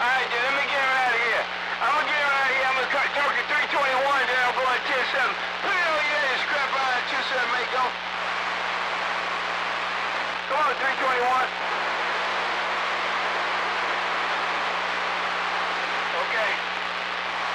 Alright, dude, let me get him out of here. I'm gonna get him out of here. I'm gonna cut Turkey 321, then I'm going 10-7. Put it on your head and scrap out 27, mate, go. Come on, 321.